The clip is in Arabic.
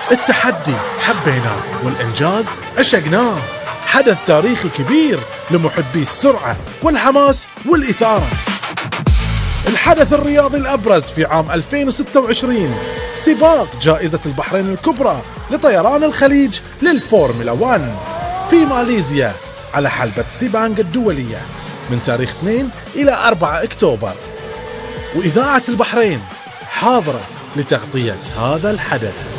التحدي حبيناه والإنجاز عشقناه. حدث تاريخي كبير لمحبي السرعة والحماس والإثارة. الحدث الرياضي الأبرز في عام 2026 سباق جائزة البحرين الكبرى لطيران الخليج للفورمولا 1 في ماليزيا على حلبة سيبانغ الدولية من تاريخ 2 إلى 4 أكتوبر، وإذاعة البحرين حاضرة لتغطية هذا الحدث.